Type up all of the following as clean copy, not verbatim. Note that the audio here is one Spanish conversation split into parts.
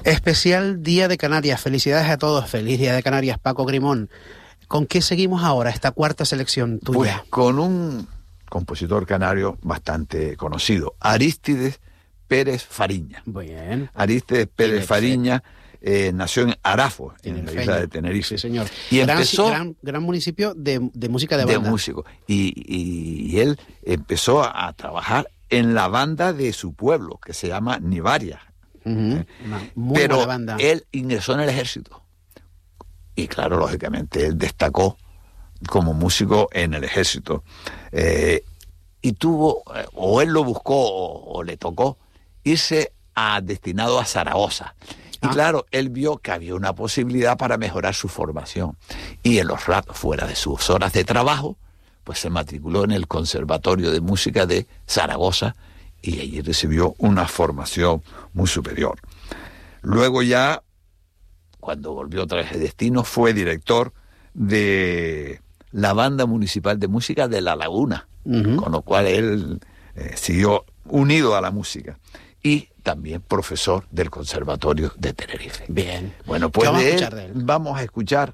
Especial Día de Canarias. Felicidades a todos. Feliz Día de Canarias, Paco Grimón. ¿Con qué seguimos ahora, esta cuarta selección tuya? Pues con un compositor canario bastante conocido, Arístides Pérez Fariña. Bien. Arístides Pérez Fariña nació en Arafo, en la isla de Tenerife. Sí, señor. Y empezó... Gran municipio de música de banda. De músico. Y él empezó a trabajar en la banda de su pueblo, que se llama Nivaria. Muy Pero buena banda. él ingresó en el ejército. Y claro, lógicamente, él destacó como músico en el ejército. Y tuvo, o él lo buscó, o le tocó, irse destinado a Zaragoza. Y claro, él vio que había una posibilidad para mejorar su formación. Y en los ratos fuera de sus horas de trabajo, pues se matriculó en el Conservatorio de Música de Zaragoza y allí recibió una formación muy superior. Luego ya, cuando volvió otra vez de destino, fue director de la Banda Municipal de Música de La Laguna, con lo cual él siguió unido a la música. Y también profesor del Conservatorio de Tenerife. Bien. Bueno, pues vamos a él vamos a escuchar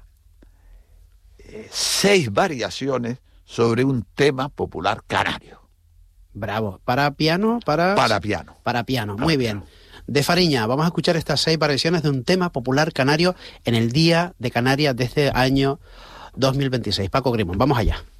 6 variaciones sobre un tema popular canario. Bravo. ¿Para piano? Para piano. Para piano, muy bien. De Fariña, vamos a escuchar estas 6 variaciones de un tema popular canario en el Día de Canarias de este año 2026. Paco Grimón, vamos allá.